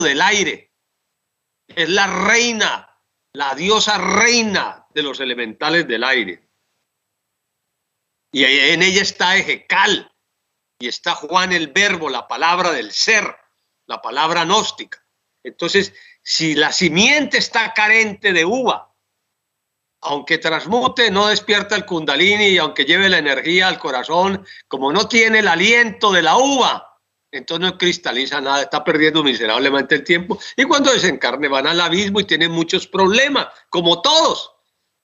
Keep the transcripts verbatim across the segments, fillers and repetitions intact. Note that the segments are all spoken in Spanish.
del aire. Es la reina, la diosa reina de los elementales del aire. Y en ella está Ejecal, y está Juan el Verbo, la palabra del ser, la palabra gnóstica. Entonces, si la simiente está carente de uva, aunque transmute, no despierta el kundalini, y aunque lleve la energía al corazón, como no tiene el aliento de la uva, entonces no cristaliza nada, está perdiendo miserablemente el tiempo, y cuando desencarne van al abismo y tienen muchos problemas, como todos.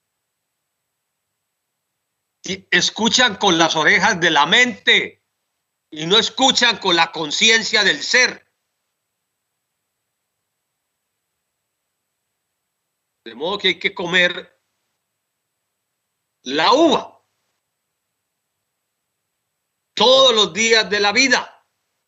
Y escuchan con las orejas de la mente y no escuchan con la conciencia del ser. De modo que hay que comer la uva todos los días de la vida.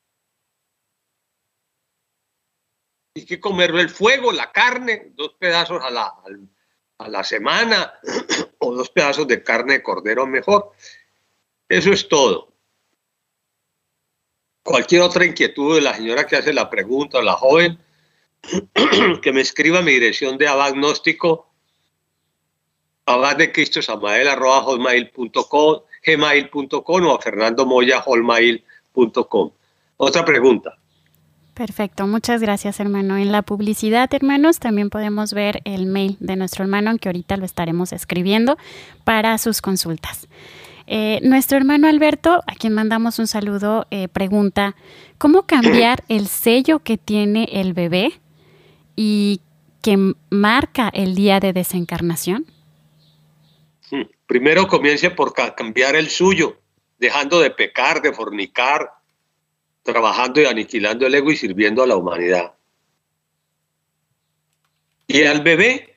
Hay que comer el fuego, la carne, dos pedazos a la, a la semana o dos pedazos de carne de cordero mejor. Eso es todo. Cualquier otra inquietud de la señora que hace la pregunta o la joven, que me escriba a mi dirección de abad gnóstico, abad de Cristo Samael arroba hotmail punto com, gmail punto com o a Fernando Moya hotmail punto com. Otra pregunta. Perfecto, muchas gracias, hermano. En la publicidad, hermanos, también podemos ver el mail de nuestro hermano, aunque ahorita lo estaremos escribiendo para sus consultas. Eh, nuestro hermano Alberto, a quien mandamos un saludo, eh, pregunta, ¿cómo cambiar el sello que tiene el bebé y que marca el día de desencarnación? Primero comience por cambiar el suyo, dejando de pecar, de fornicar, trabajando y aniquilando el ego y sirviendo a la humanidad. Y al bebé,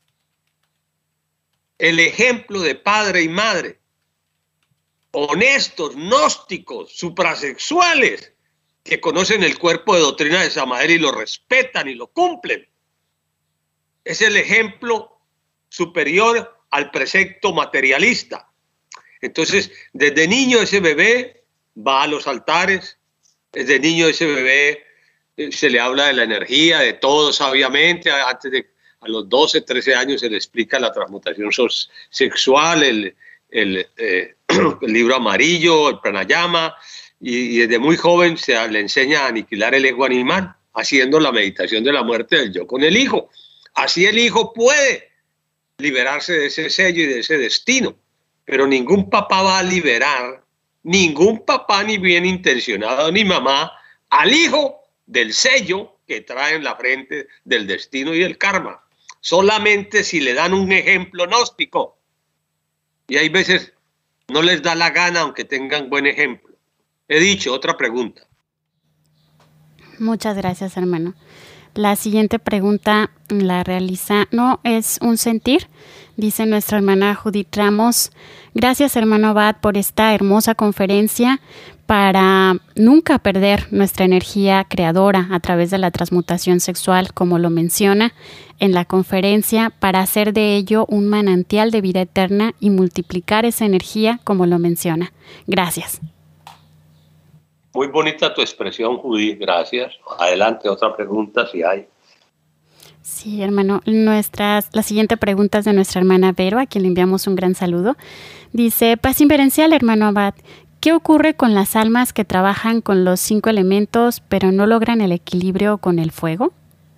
el ejemplo de padre y madre, honestos, gnósticos, suprasexuales, que conocen el cuerpo de doctrina de Samael y lo respetan y lo cumplen. Es el ejemplo superior al precepto materialista. Entonces, desde niño ese bebé va a los altares, desde niño ese bebé eh, se le habla de la energía, de todo sabiamente. Antes de a los doce, trece años se le explica la transmutación sexual, el, el, eh, el libro amarillo, el pranayama, y, y desde muy joven se le enseña a aniquilar el ego animal, haciendo la meditación de la muerte del yo con el hijo. Así el hijo puede liberarse de ese sello y de ese destino, pero ningún papá va a liberar, ningún papá ni bien intencionado ni mamá, al hijo del sello que trae en la frente del destino y del karma, solamente si le dan un ejemplo gnóstico, y hay veces no les da la gana aunque tengan buen ejemplo. He dicho. Otra pregunta. Muchas gracias, hermano. La siguiente pregunta la realiza, no es un sentir, dice nuestra hermana Judith Ramos. Gracias, hermano Abad, por esta hermosa conferencia para nunca perder nuestra energía creadora a través de la transmutación sexual, como lo menciona en la conferencia, para hacer de ello un manantial de vida eterna y multiplicar esa energía, como lo menciona. Gracias. Muy bonita tu expresión, Judith, gracias. Adelante, otra pregunta si hay. Sí, hermano. Nuestras, la siguiente pregunta es de nuestra hermana Vero, a quien le enviamos un gran saludo. Dice, paz inverencial, hermano Abad, ¿qué ocurre con las almas que trabajan con los cinco elementos pero no logran el equilibrio con el fuego?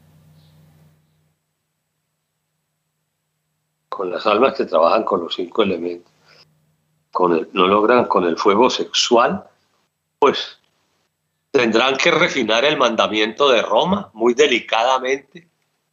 Con las almas que trabajan con los cinco elementos, con el, no logran con el fuego sexual, pues tendrán que refinar el mandamiento de Roma muy delicadamente,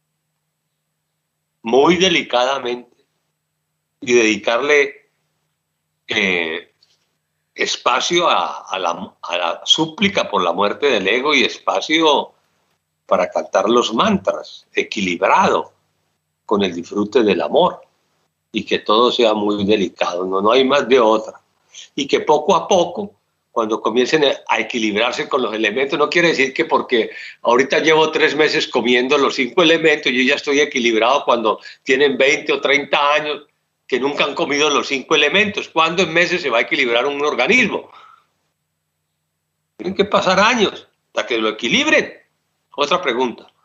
muy delicadamente, y dedicarle eh, espacio a, a, la, a la súplica por la muerte del ego y espacio para cantar los mantras, equilibrado con el disfrute del amor, y que todo sea muy delicado, no, no hay más de otra, y que poco a poco, cuando comiencen a equilibrarse con los elementos, no quiere decir que porque ahorita llevo tres meses comiendo los cinco elementos, yo ya estoy equilibrado cuando tienen veinte o treinta años que nunca han comido los cinco elementos. ¿Cuándo en meses se va a equilibrar un organismo? Tienen que pasar años hasta que lo equilibren. Otra pregunta.